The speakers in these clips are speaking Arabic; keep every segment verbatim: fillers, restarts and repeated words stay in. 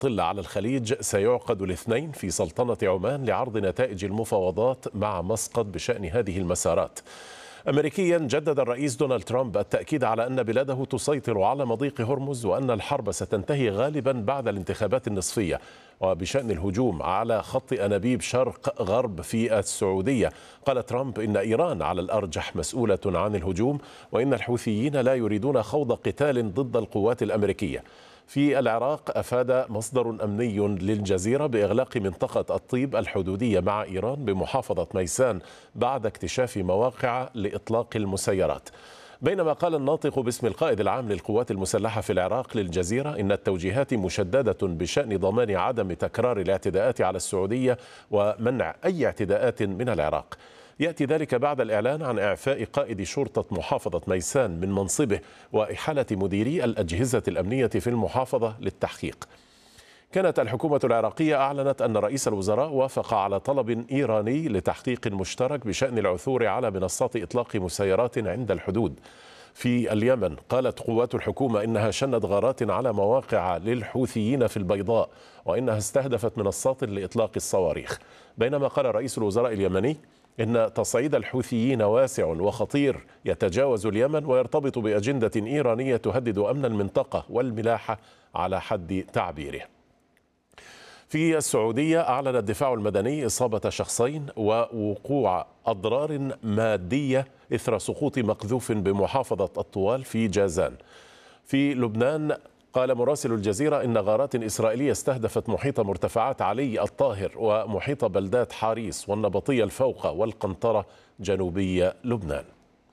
طل على الخليج سيعقد الاثنين في سلطنة عمان لعرض نتائج المفاوضات مع مسقط بشأن هذه المسارات. أمريكيا جدد الرئيس دونالد ترامب التأكيد على أن بلاده تسيطر على مضيق هرمز وأن الحرب ستنتهي غالبا بعد الانتخابات النصفية. وبشأن الهجوم على خط أنابيب شرق غرب في السعودية، قال ترامب إن إيران على الأرجح مسؤولة عن الهجوم، وإن الحوثيين لا يريدون خوض قتال ضد القوات الأمريكية. في العراق، أفاد مصدر أمني للجزيرة بإغلاق منطقة الطيب الحدودية مع إيران بمحافظة ميسان بعد اكتشاف مواقع لإطلاق المسيرات. بينما قال الناطق باسم القائد العام للقوات المسلحة في العراق للجزيرة إن التوجيهات مشددة بشأن ضمان عدم تكرار الاعتداءات على السعودية ومنع أي اعتداءات من العراق. يأتي ذلك بعد الإعلان عن إعفاء قائد شرطة محافظة ميسان من منصبه وإحالة مديري الأجهزة الأمنية في المحافظة للتحقيق. كانت الحكومة العراقية أعلنت أن رئيس الوزراء وافق على طلب إيراني لتحقيق مشترك بشأن العثور على منصات إطلاق مسيرات عند الحدود. في اليمن، قالت قوات الحكومة إنها شنت غارات على مواقع للحوثيين في البيضاء، وإنها استهدفت منصات لإطلاق الصواريخ. بينما قال رئيس الوزراء اليمني إن تصعيد الحوثيين واسع وخطير يتجاوز اليمن ويرتبط بأجندة إيرانية تهدد أمن المنطقة والملاحة على حد تعبيره. في السعودية، أعلن الدفاع المدني إصابة شخصين ووقوع أضرار مادية إثر سقوط مقذوف بمحافظة الطوال في جازان. في لبنان، قال مراسل الجزيرة إن غارات إسرائيلية استهدفت محيط مرتفعات علي الطاهر ومحيط بلدات حاريس والنبطية الفوقة والقنطرة جنوبي لبنان.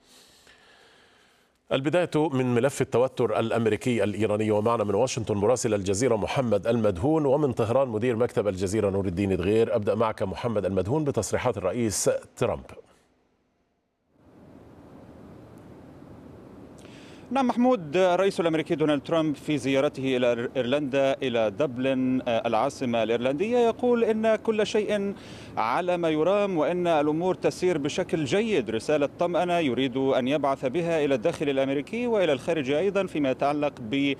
البداية من ملف التوتر الأمريكي الإيراني، ومعنا من واشنطن مراسل الجزيرة محمد المدهون، ومن طهران مدير مكتب الجزيرة نور الدين دغير. أبدأ معك محمد المدهون بتصريحات الرئيس ترامب. نعم محمود، الرئيس الأمريكي دونالد ترامب في زيارته إلى إيرلندا إلى دبلن العاصمة الإيرلندية يقول إن كل شيء على ما يرام وإن الأمور تسير بشكل جيد. رسالة طمأنة يريد أن يبعث بها إلى الداخل الأمريكي وإلى الخارج أيضا فيما يتعلق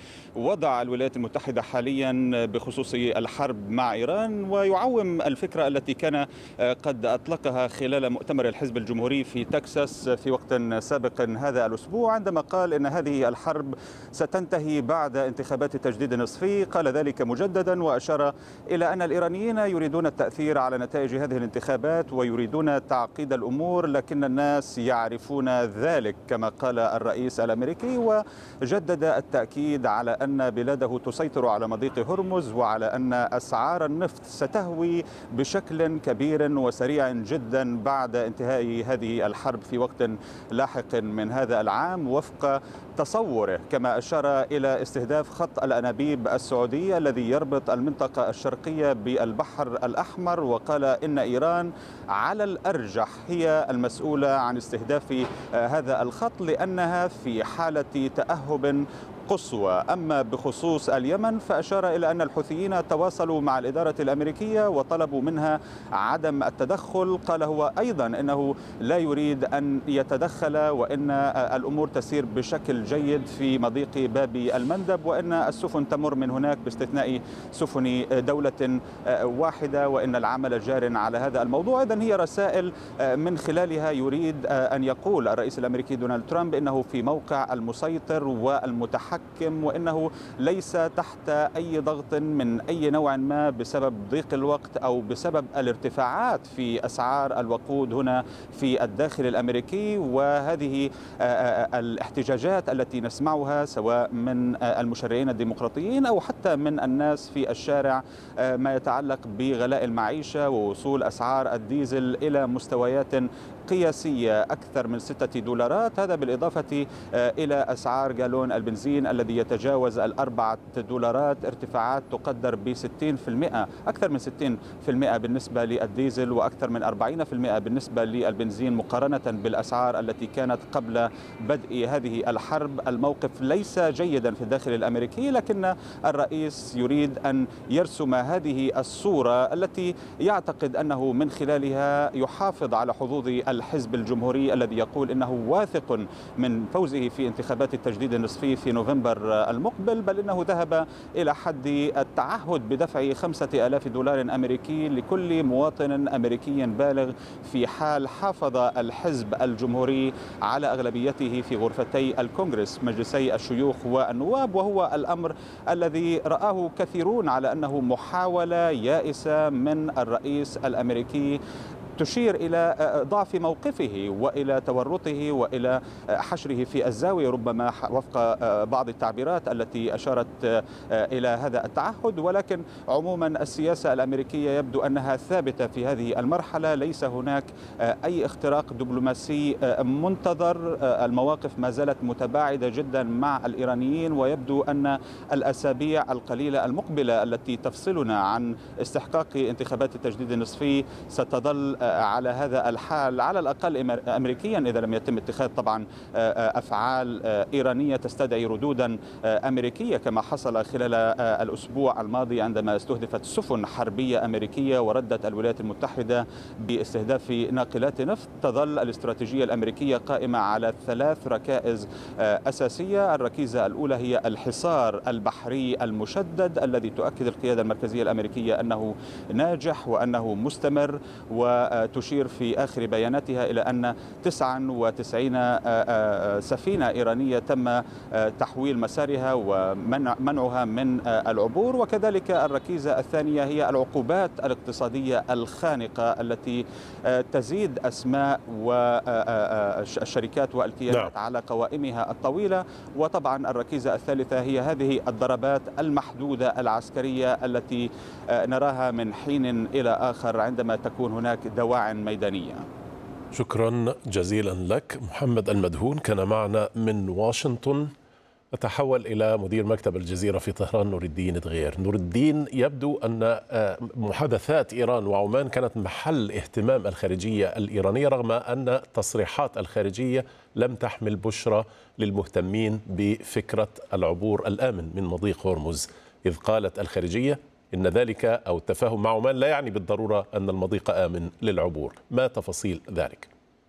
بوضع الولايات المتحدة حاليا بخصوص الحرب مع إيران، ويعوم الفكرة التي كان قد أطلقها خلال مؤتمر الحزب الجمهوري في تكساس في وقت سابق هذا الأسبوع، عندما قال إن هذه الحرب ستنتهي بعد انتخابات التجديد النصفي. قال ذلك مجددا وأشار إلى أن الإيرانيين يريدون التأثير على نتائج هذه الانتخابات ويريدون تعقيد الأمور، لكن الناس يعرفون ذلك كما قال الرئيس الأمريكي، وجدد التأكيد على أن بلاده تسيطر على مضيق هرمز وعلى أن أسعار النفط ستهوي بشكل كبير وسريع جدا بعد انتهاء هذه الحرب في وقت لاحق من هذا العام وفق تصوره، كما أشار إلى استهداف خط الأنابيب السعودي الذي يربط المنطقة الشرقية بالبحر الأحمر، وقال إن إيران على الأرجح هي المسؤولة عن استهداف هذا الخط لأنها في حالة تأهب قصوى. أما بخصوص اليمن فأشار إلى أن الحوثيين تواصلوا مع الإدارة الأمريكية وطلبوا منها عدم التدخل. قال هو أيضا أنه لا يريد أن يتدخل وأن الأمور تسير بشكل جيد في مضيق باب المندب وأن السفن تمر من هناك باستثناء سفن دولة واحدة وأن العمل جار على هذا الموضوع. إذن هي رسائل من خلالها يريد أن يقول الرئيس الأمريكي دونالد ترامب إنه في موقع المسيطر والمتحكم وإنه ليس تحت أي ضغط من أي نوع ما بسبب ضيق الوقت أو بسبب الارتفاعات في أسعار الوقود هنا في الداخل الأمريكي. وهذه الاحتجاجات التي نسمعها سواء من المشرعين الديمقراطيين أو حتى من الناس في الشارع ما يتعلق بغلاء المعيشة ووصول أسعار الديزل إلى مستويات قياسية أكثر من ستة دولارات، هذا بالإضافة إلى أسعار جالون البنزين الذي يتجاوز الأربعة دولارات، ارتفاعات تقدر بستين في المئة، أكثر من ستين في المئة بالنسبة للديزل وأكثر من أربعين في المئة بالنسبة للبنزين مقارنة بالأسعار التي كانت قبل بدء هذه الحرب. الموقف ليس جيدا في الداخل الأمريكي، لكن الرئيس يريد أن يرسم هذه الصورة التي يعتقد أنه من خلالها يحافظ على حظوظ الحزب الجمهوري الذي يقول إنه واثق من فوزه في انتخابات التجديد النصفي في نوفمبر المقبل، بل إنه ذهب إلى حد التعهد بدفع خمسة آلاف دولار أمريكي لكل مواطن أمريكي بالغ في حال حافظ الحزب الجمهوري على أغلبيته في غرفتي الكونغرس مجلسي الشيوخ والنواب، وهو الأمر الذي رآه كثيرون على أنه محاولة يائسة من الرئيس الأمريكي تشير إلى ضعف موقفه وإلى تورطه وإلى حشره في الزاوية ربما وفق بعض التعبيرات التي أشارت إلى هذا التعهد. ولكن عموما السياسة الأمريكية يبدو أنها ثابتة في هذه المرحلة، ليس هناك أي اختراق دبلوماسي منتظر، المواقف ما زالت متباعدة جدا مع الإيرانيين، ويبدو أن الأسابيع القليلة المقبلة التي تفصلنا عن استحقاق انتخابات التجديد النصفي ستظل على هذا الحال، على الأقل أمريكيا، إذا لم يتم اتخاذ طبعا أفعال إيرانية تستدعي ردودا أمريكية كما حصل خلال الأسبوع الماضي عندما استهدفت سفن حربية أمريكية وردت الولايات المتحدة باستهداف ناقلات نفط. تظل الاستراتيجية الأمريكية قائمة على ثلاث ركائز أساسية. الركيزة الأولى هي الحصار البحري المشدد الذي تؤكد القيادة المركزية الأمريكية أنه ناجح وأنه مستمر، و تشير في آخر بياناتها إلى أن تسعة وتسعين سفينة إيرانية تم تحويل مسارها ومنعها من العبور. وكذلك الركيزة الثانية هي العقوبات الاقتصادية الخانقة التي تزيد أسماء والشركات والكيانات على قوائمها الطويلة. وطبعا الركيزة الثالثة هي هذه الضربات المحدودة العسكرية التي نراها من حين إلى آخر عندما تكون هناك دواعٍ ميدانية. شكرا جزيلا لك محمد المدهون، كان معنا من واشنطن. نتحول إلى مدير مكتب الجزيرة في طهران نور الدين دغير. نور الدين، يبدو أن محادثات إيران وعمان كانت محل اهتمام الخارجية الإيرانية، رغم أن تصريحات الخارجية لم تحمل بشرى للمهتمين بفكرة العبور الآمن من مضيق هرمز، إذ قالت الخارجية إن ذلك أو التفاهم مع عمان لا يعني بالضرورة أن المضيق آمن للعبور. ما تفاصيل ذلك؟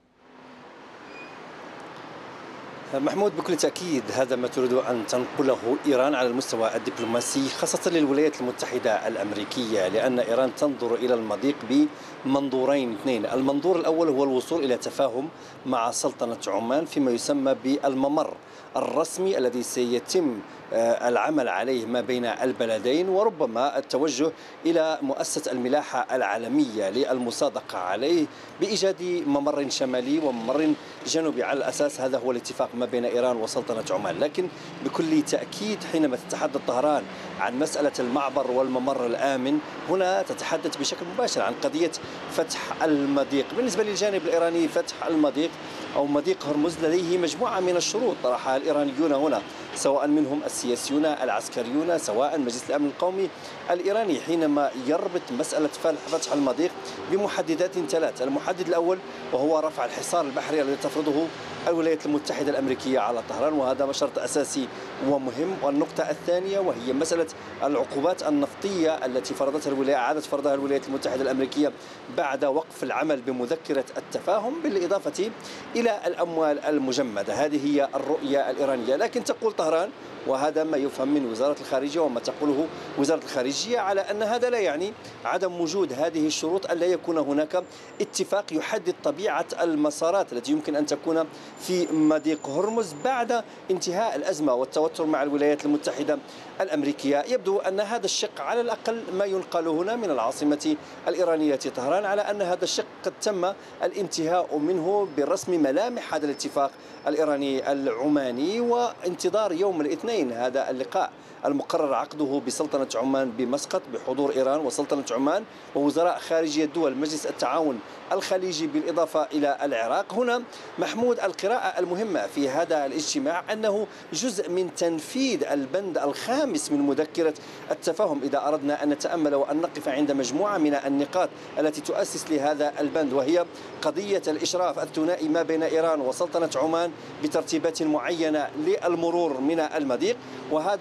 محمود، بكل تأكيد هذا ما تريد أن تنقله إيران على المستوى الدبلوماسي، خاصة للولايات المتحدة الأمريكية، لأن إيران تنظر إلى المضيق بمنظورين اثنين. المنظور الأول هو الوصول إلى تفاهم مع سلطنة عمان فيما يسمى بالممر الرسمي الذي سيتم العمل عليه ما بين البلدين، وربما التوجه إلى مؤسسة الملاحة العالمية للمصادقة عليه بإيجاد ممر شمالي وممر جنوبي. على الأساس هذا هو الاتفاق ما بين إيران وسلطنة عمان. لكن بكل تأكيد حينما تتحدث طهران عن مسألة المعبر والممر الآمن، هنا تتحدث بشكل مباشر عن قضية فتح المضيق. بالنسبة للجانب الإيراني، فتح المضيق أو مضيق هرمز لديه مجموعة من الشروط طرحها الإيرانيون هنا، سواء منهم السياسيون العسكريون سواء مجلس الأمن القومي الإيراني، حينما يربط مسألة فتح المضيق بمحددات ثلاث. المحدد الأول وهو رفع الحصار البحري الذي تفرضه الولايات المتحدة الأمريكية على طهران، وهذا شرط أساسي ومهم. والنقطة الثانية وهي مسألة العقوبات النفطية التي فرضتها الولايات عادت فرضها الولايات المتحدة الأمريكية بعد وقف العمل بمذكرة التفاهم، بالإضافة إلى الأموال المجمدة. هذه هي الرؤية الإيرانية. لكن تقول طهران، وهذا ما يفهم من وزارة الخارجية وما تقوله وزارة الخارجية، على أن هذا لا يعني عدم وجود هذه الشروط، ألا يكون هناك اتفاق يحدد طبيعة المسارات التي يمكن أن تكون في مضيق هرمز بعد انتهاء الأزمة والتوتر مع الولايات المتحدة الأمريكية. يبدو أن هذا الشق على الأقل ما ينقل هنا من العاصمة الإيرانية طهران، على أن هذا الشق قد تم الانتهاء منه برسم ملامح هذا الاتفاق الإيراني العماني، وانتظار يوم الاثنين هذا اللقاء المقرر عقده بسلطنة عمان بمسقط بحضور إيران وسلطنة عمان ووزراء خارجية الدول مجلس التعاون الخليجي بالإضافة إلى العراق. هنا محمود، القراءة المهمة في هذا الاجتماع أنه جزء من تنفيذ البند الخامس من مذكرة التفاهم، إذا أردنا أن نتأمل وأن نقف عند مجموعة من النقاط التي تؤسس لهذا البند، وهي قضية الإشراف الثنائي ما بين إيران وسلطنة عمان بترتيبات معينة للمرور من المضيق. وهذا ما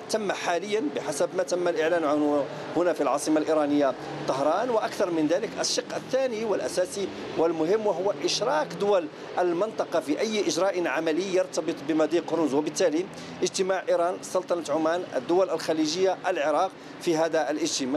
تم حاليا بحسب ما تم الإعلان عنه هنا في العاصمة الإيرانية طهران. وأكثر من ذلك الشق الثاني والأساسي والمهم وهو إشراك دول المنطقة في أي إجراء عملي يرتبط بمضيق هرمز، وبالتالي اجتماع إيران، سلطنة عمان، الدول الخليجية، العراق في هذا الاجتماع.